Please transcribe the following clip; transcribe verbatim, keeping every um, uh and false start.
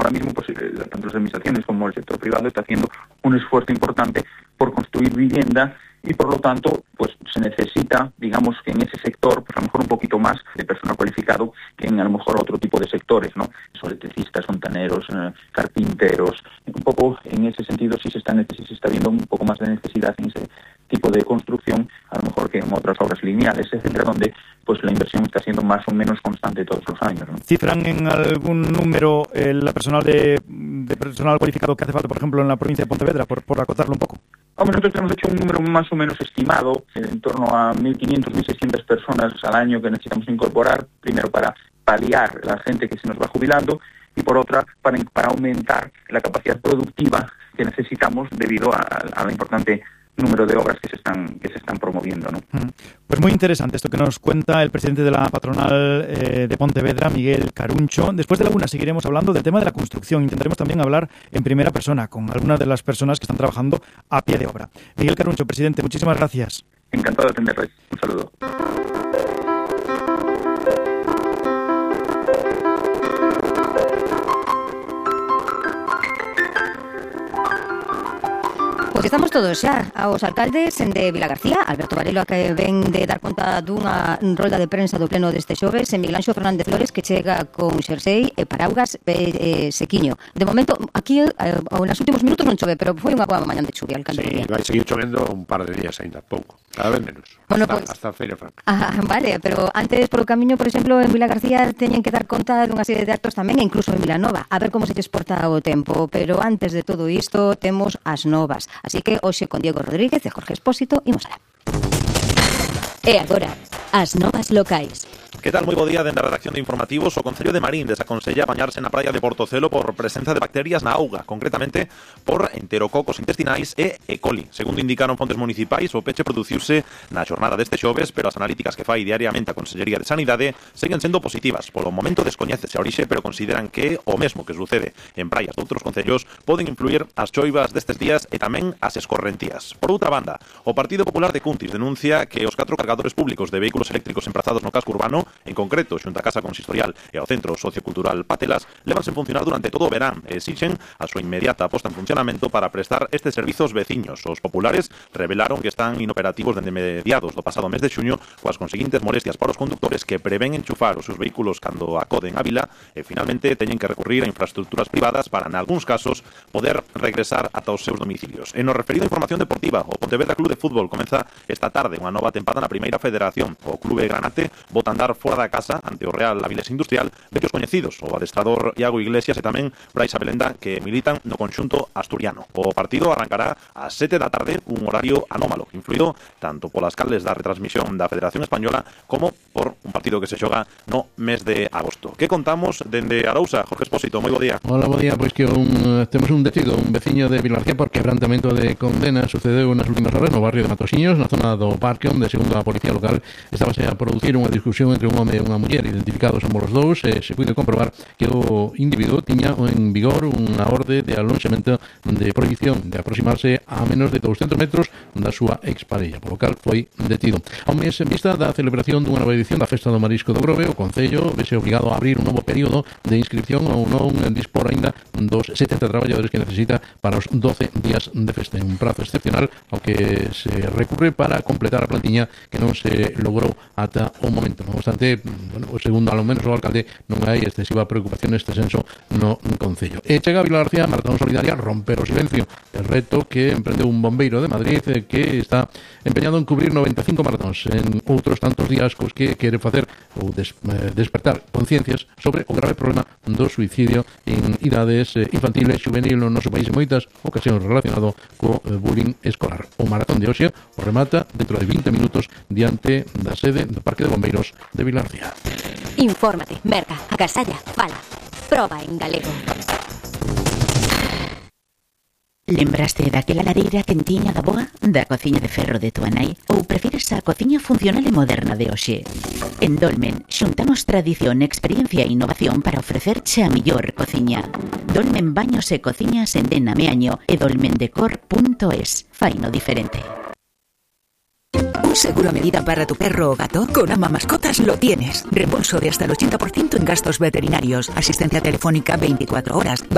ahora mismo pues, tanto las administraciones como el sector privado está haciendo un esfuerzo importante por construir vivienda y por lo tanto pues se necesita, digamos, que en ese sector pues a lo mejor un poquito más de personal cualificado que en a lo mejor otro tipo de sectores, ¿no? Son electricistas, fontaneros, eh, carpinteros, un poco en ese sentido sí se está sí se está viendo un poco más de necesidad en ese tipo de construcción, a lo mejor que en otras obras lineales, etcétera, donde pues la inversión está siendo más o menos constante todos los años, ¿no? ¿Cifran en algún número el personal de, de personal cualificado que hace falta, por ejemplo, en la provincia de Pontevedra, por, por acotarlo un poco? Hombre, nosotros hemos hecho un número más o menos estimado, en torno a mil quinientas, mil seiscientas personas al año que necesitamos incorporar, primero para paliar la gente que se nos va jubilando y por otra para, para aumentar la capacidad productiva que necesitamos debido a, a la importante número de obras que se están que se están promoviendo, ¿no? Pues muy interesante esto que nos cuenta el presidente de la patronal eh, de Pontevedra, Miguel Caruncho. Después de la una seguiremos hablando del tema de la construcción. Intentaremos también hablar en primera persona con algunas de las personas que están trabajando a pie de obra. Miguel Caruncho, presidente, muchísimas gracias. Encantado de atenderles. Un saludo. Pois estamos todos xa aos alcaldes de Vilagarcía, Alberto Varela, que ven de dar conta dunha rolda de prensa do pleno deste xoves, e Miguel Anxo Fernández Flores, que chega con xersei e paraugas e, e sequiño. De momento, aquí, eh, nos últimos minutos non chove, pero foi unha boa mañan de chuvia, alcalde. Sí, vai seguir chovendo un par de días ainda, pouco, cada vez menos. Bueno, hasta, pues, hasta Feira Franca. Ah, vale, pero antes polo camiño, por exemplo, en Vilagarcía teñen que dar conta dunha serie de actos tamén, e incluso en Vilanova, a ver como se exporta o tempo. Pero antes de todo isto, temos as novas. Así que hoxe con Diego Rodríguez e Jorge Expósito imos alá. E agora, as novas locais. Que tal? Moi bo día dende a redacción de Informativos. O Concello de Marín desaconsella bañarse na praia de Portocelo por presenza de bacterias na auga, concretamente por enterococos intestinais e E. coli. Segundo indicaron fontes municipais, o peche produciuse na xornada deste xoves, pero as analíticas que fai diariamente a Consellería de Sanidade seguen sendo positivas. Polo momento descoñécese a orixe, pero consideran que o mesmo que sucede en praias de outros concellos poden influir as choivas destes días e tamén as escorrentías. Por outra banda, o Partido Popular de Cuntis denuncia que os catro cargadores públicos de vehículos eléctricos emprazados no casco urbano, en concreto xunto a Casa Consistorial e ao Centro Sociocultural Patelas, levanse en funcionar durante todo o verán e exixen a súa inmediata posta en funcionamento para prestar estes servizos veciños. Os populares revelaron que están inoperativos dende mediados do pasado mes de xuño, coas conseguintes molestias para os conductores que prevén enchufar os seus vehículos cando acoden a vila e finalmente teñen que recurrir a infraestructuras privadas para, nalgúns casos, poder regresar ata os seus domicilios. En o referido a información deportiva, o Pontevedra Club de Fútbol comeza esta tarde unha nova tempada na Primeira Federación. O Clube Granate bota andar fora da casa ante o Real Avilés Industrial, vellos coñecidos, o adestrador Iago Iglesias e tamén Brais Abelenda, que militan no conxunto asturiano. O partido arrancará ás sete da tarde, un horario anómalo, influído tanto polas calles da retransmisión da Federación Española como por un partido que se xoga no mes de agosto. Que contamos dende Arousa? Jorge Expósito, moi bo día. Hola, bo día. Pois que un, temos un detido, un veciño de Vilarquía por quebrantamento de condena sucedeu nas últimas horas no barrio de Matosiños, na zona do Parque, onde, segundo a Policía Local, estábase a producir unha discusión entre un home e unha muller, identificados somos os dous, e se puide comprobar que o individuo tiña en vigor unha orde de alonxamento de prohibición de aproximarse a menos de douscentos metros da súa exparella, polo cal foi detido. A un mes en vista da celebración dunha nova edición da Festa do Marisco do Grove, o Concello vese obrigado a abrir un novo período de inscripción ou non dispor aínda dos setenta traballadores que necesita para os doce días de festa, un prazo excepcional ao que se recurre para completar a plantiña que non se logrou ata o momento. Non obstante, bueno, segundo ao menos o alcalde, non hai excesiva preocupación neste senso no Concello. E chega a Vilagarcía, Maratón Solidaria, romper o silencio, el reto que emprendeu un bombeiro de Madrid que está empeñado en cubrir noventa e cinco maratóns en outros tantos días cos que quere facer ou des, eh, despertar conciencias sobre o grave problema do suicidio en idades eh, infantiles, juvenil no noso país, en moitas ocasións relacionado co eh, bullying escolar. O maratón de hoxe o remata dentro de vinte minutos diante da sede do Parque de Bombeiros de Vilagarcía. Infórmate, merca, agasalla, fala. Proba en galego. Lembraste daquela lareira quentiña da boa da cociña de ferro de tua nai? Ou prefires a cociña funcional e moderna de hoxe? En Dolmen xuntamos tradición, experiencia e innovación para ofrecerche a millor cociña. Dolmen Baños e Cociñas en Dena Meaño e dolmendecor punto es. Faino diferente. ¿Un seguro a medida para tu perro o gato? Con Ama Mascotas lo tienes. Reembolso de hasta el ochenta por ciento en gastos veterinarios. Asistencia telefónica veinticuatro horas.